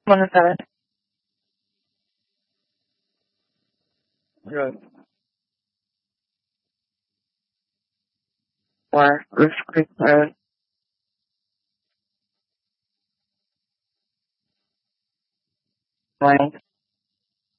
Buenas tardes. Good. Where? Roof Creek Road. Wayne.